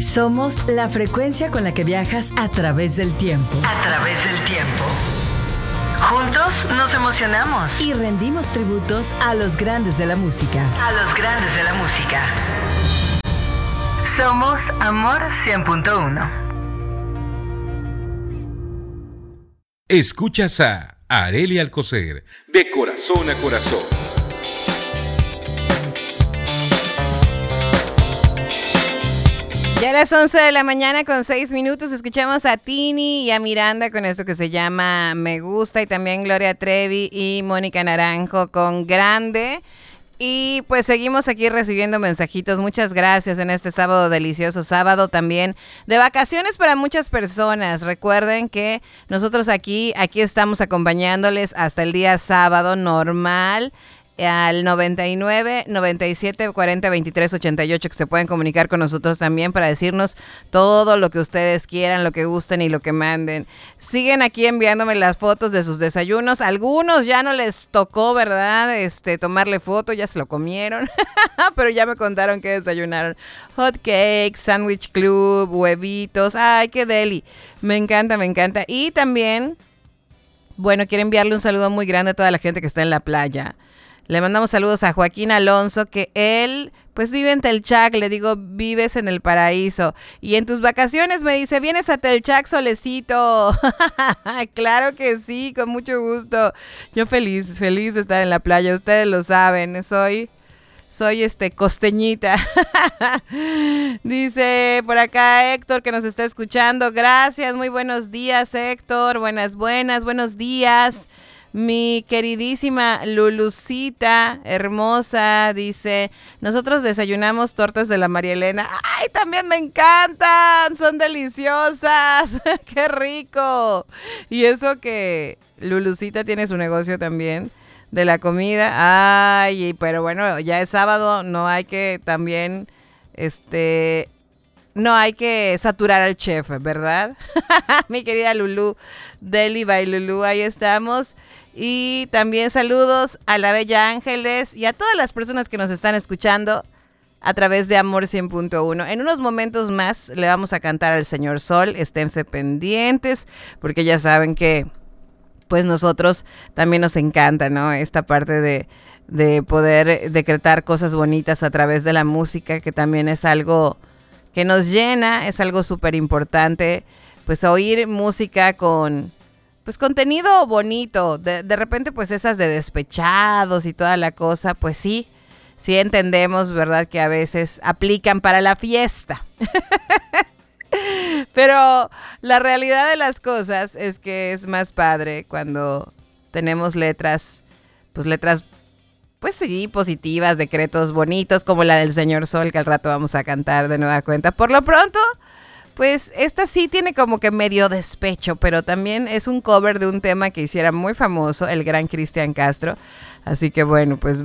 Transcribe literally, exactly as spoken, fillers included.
Somos la frecuencia con la que viajas a través del tiempo. A través del tiempo. Juntos nos emocionamos. Y rendimos tributos a los grandes de la música. A los grandes de la música. Somos Amor cien punto uno. Escuchas a Arely Alcocer, de corazón a corazón. Ya a las once de la mañana con seis minutos escuchamos a Tini y a Miranda con esto que se llama Me Gusta, y también Gloria Trevi y Mónica Naranjo con Grande. Y pues seguimos aquí recibiendo mensajitos. Muchas gracias en este sábado, delicioso sábado también de vacaciones para muchas personas. Recuerden que nosotros aquí, aquí estamos acompañándoles hasta el día sábado normal, al noventa y nueve, noventa y siete, cuarenta, veintitrés, ochenta y ocho, que se pueden comunicar con nosotros también para decirnos todo lo que ustedes quieran, lo que gusten y lo que manden. Siguen aquí enviándome las fotos de sus desayunos. Algunos ya no les tocó, ¿verdad? Este, tomarle foto, ya se lo comieron, pero ya me contaron que desayunaron. Hot cakes, sandwich club, huevitos. Ay, qué deli. Me encanta, me encanta. Y también, bueno, quiero enviarle un saludo muy grande a toda la gente que está en la playa. Le mandamos saludos a Joaquín Alonso, que él pues vive en Telchac. Le digo, vives en el paraíso. Y en tus vacaciones me dice, ¿vienes a Telchac, solecito? Claro que sí, con mucho gusto. Yo feliz, feliz de estar en la playa. Ustedes lo saben, soy, soy este costeñita. Dice por acá Héctor, que nos está escuchando. Gracias, muy buenos días, Héctor. Buenas, buenas, buenos días. Mi queridísima Lulucita, hermosa, dice, nosotros desayunamos tortas de la María Elena. ¡Ay, también me encantan! ¡Son deliciosas! ¡Qué rico! Y eso que Lulucita tiene su negocio también de la comida. ¡Ay! Pero bueno, ya es sábado, no hay que también, este... No hay que saturar al chef, ¿verdad? Mi querida Lulú, Deli by Lulú, ahí estamos. Y también saludos a la Bella Ángeles y a todas las personas que nos están escuchando a través de Amor cien punto uno. En unos momentos más le vamos a cantar al Señor Sol, esténse pendientes, porque ya saben que pues nosotros también nos encanta, ¿no? Esta parte de, de poder decretar cosas bonitas a través de la música, que también es algo que nos llena, es algo súper importante, pues oír música con, pues contenido bonito, de, de repente pues esas de despechados y toda la cosa, pues sí, sí entendemos, ¿verdad? Que a veces aplican para la fiesta. Pero la realidad de las cosas es que es más padre cuando tenemos letras, pues letras pues sí, positivas, decretos bonitos, como la del Señor Sol, que al rato vamos a cantar de nueva cuenta. Por lo pronto, pues esta sí tiene como que medio despecho, pero también es un cover de un tema que hiciera muy famoso el gran Cristian Castro. Así que bueno, pues